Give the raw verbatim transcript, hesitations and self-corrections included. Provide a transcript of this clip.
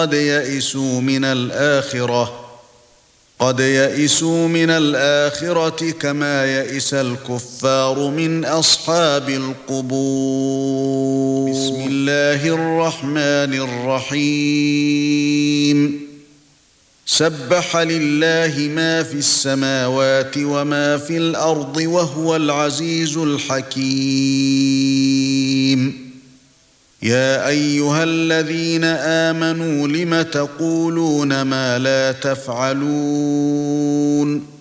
قد يئسوا من الآخرة قد يئسوا من الآخرة كما يئس الكفار من أصحاب القبور. بسم الله الرحمن الرحيم. سبح لله ما في السماوات وما في الأرض وهو العزيز الحكيم. يا أيها الذين آمنوا لم تقولون ما لا تفعلون